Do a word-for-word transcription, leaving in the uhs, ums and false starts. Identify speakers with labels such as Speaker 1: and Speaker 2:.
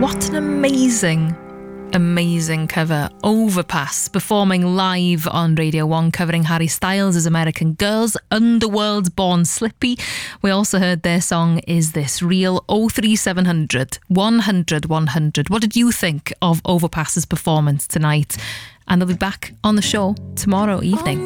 Speaker 1: What an amazing, amazing cover. Overpass, performing live on Radio one, covering Harry Styles' American Girls, Underworld's Born Slippy. We also heard their song Is This Real? oh three seven hundred, one hundred, one hundred. What did you think of Overpass's performance tonight? And they'll be back on the show tomorrow evening.